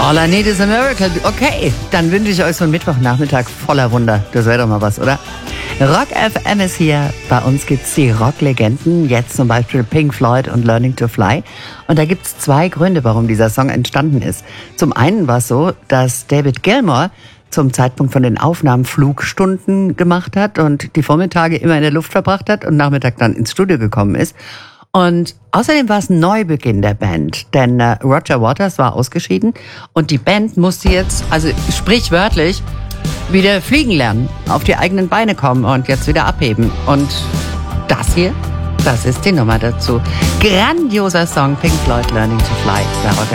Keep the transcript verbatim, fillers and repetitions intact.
All I need is a miracle. Okay, dann wünsche ich euch so einen Mittwochnachmittag voller Wunder. Das wäre doch mal was, oder? Rock F M ist hier. Bei uns gibt's die Rocklegenden. Jetzt zum Beispiel Pink Floyd und Learning to Fly. Und da gibt's zwei Gründe, warum dieser Song entstanden ist. Zum einen war es so, dass David Gilmour zum Zeitpunkt von den Aufnahmen Flugstunden gemacht hat und die Vormittage immer in der Luft verbracht hat und Nachmittag dann ins Studio gekommen ist. Und außerdem war es ein Neubeginn der Band, denn äh, Roger Waters war ausgeschieden und die Band musste jetzt, also sprichwörtlich, wieder fliegen lernen, auf die eigenen Beine kommen und jetzt wieder abheben. Und das hier, das ist die Nummer dazu. Grandioser Song, Pink Floyd, Learning to Fly.